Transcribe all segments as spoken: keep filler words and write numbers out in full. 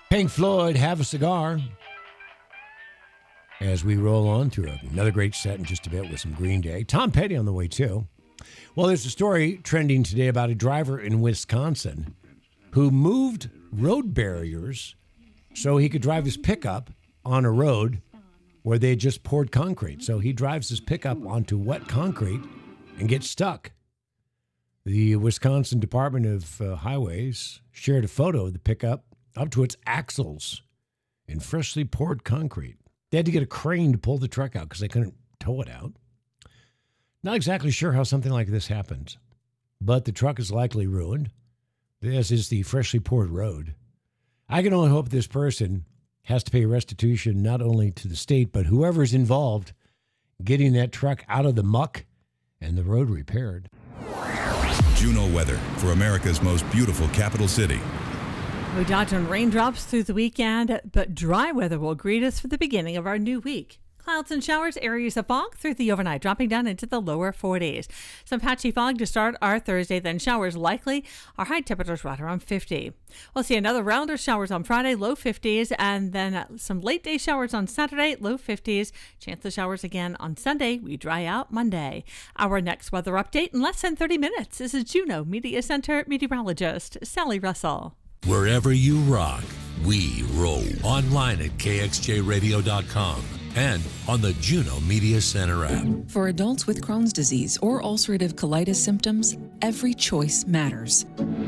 Pink Floyd, Have a Cigar. As we roll on through another great set in just a bit with some Green Day. Tom Petty on the way, too. Well, there's a story trending today about a driver in Wisconsin who moved road barriers so he could drive his pickup on a road where they had just poured concrete. So he drives his pickup onto wet concrete and gets stuck. The Wisconsin Department of uh, Highways shared a photo of the pickup up to its axles in freshly poured concrete. They had to get a crane to pull the truck out because they couldn't tow it out. Not exactly sure how something like this happens, but the truck is likely ruined. This is the freshly poured road. I can only hope this person has to pay restitution not only to the state, but whoever's involved getting that truck out of the muck and the road repaired. Juno weather for America's most beautiful capital city. We dodge on raindrops through the weekend, but dry weather will greet us for the beginning of our new week. Clouds and showers, areas of fog through the overnight, dropping down into the lower forties. Some patchy fog to start our Thursday, then showers likely. Our high temperatures right around fifty. We'll see another round of showers on Friday, low fifties, and then some late day showers on Saturday, low fifties. Chance of showers again on Sunday. We dry out Monday. Our next weather update in less than thirty minutes. This is Juno Media Center meteorologist Sally Russell. Wherever you rock, we roll. Online at K X J radio dot com and on the Juno Media Center app. For adults with Crohn's disease or ulcerative colitis symptoms, every choice matters.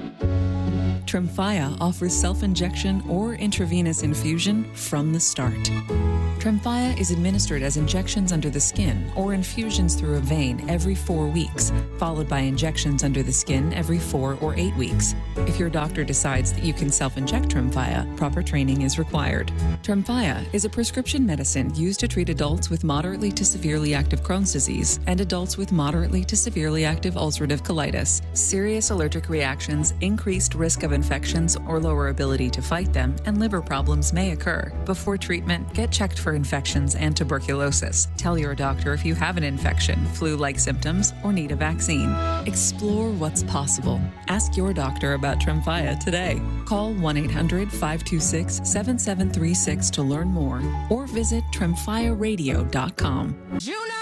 Tremfya offers self-injection or intravenous infusion from the start. Tremfya is administered as injections under the skin or infusions through a vein every four weeks, followed by injections under the skin every four or eight weeks. If your doctor decides that you can self-inject Tremfya, proper training is required. Tremfya is a prescription medicine used to treat adults with moderately to severely active Crohn's disease and adults with moderately to severely active ulcerative colitis. Serious allergic reactions, increased risk of infections or lower ability to fight them, and liver problems may occur. Before treatment, get checked for infections and tuberculosis. Tell your doctor if you have an infection, flu-like symptoms, or need a vaccine. Explore what's possible. Ask your doctor about Tremfya today. Call one eight hundred five two six seven seven three six to learn more or visit tremfya radio dot com. Juno!